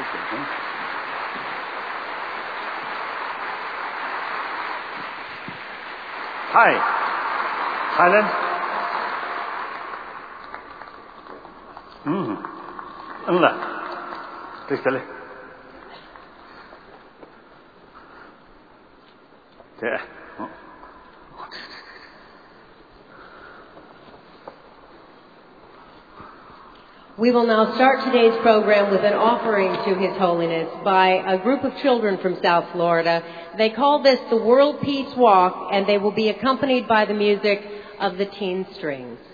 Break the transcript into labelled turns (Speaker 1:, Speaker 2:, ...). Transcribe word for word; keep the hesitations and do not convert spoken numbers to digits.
Speaker 1: Hi. Silent. Hmm. Allah. Please tell it. Yeah. Oh.
Speaker 2: We will now start today's program with an offering to His Holiness by a group of children from South Florida. They call this the World Peace Walk, and they will be accompanied by the music of the Teen Strings.